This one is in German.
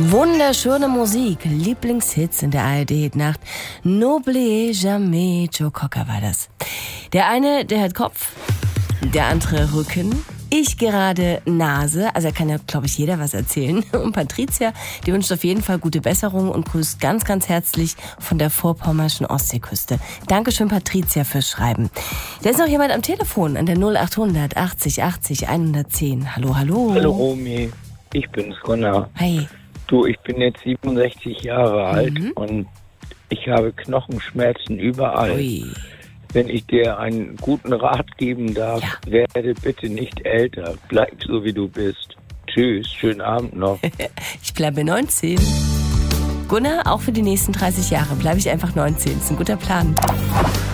Wunderschöne Musik, Lieblingshits in der ARD-Nacht. N'oubliez jamais, Joe Cocker war das. Der eine, der hat Kopf, der andere Rücken. Ich gerade Nase, also kann ja, glaube ich, jeder was erzählen. Und Patricia, die wünscht auf jeden Fall gute Besserung und grüßt ganz, ganz herzlich von der vorpommerschen Ostseeküste. Dankeschön, Patricia, fürs Schreiben. Da ist noch jemand am Telefon an der 0800 80 80 110. Hallo, hallo. Hallo, Romy. Ich bin's, Gunnar. Hi. Du, ich bin jetzt 67 Jahre alt und ich habe Knochenschmerzen überall. Ui. Wenn ich dir einen guten Rat geben darf, werde bitte nicht älter. Bleib so, wie du bist. Tschüss, schönen Abend noch. Ich bleibe 19. Gunnar, auch für die nächsten 30 Jahre bleibe ich einfach 19. Das ist ein guter Plan.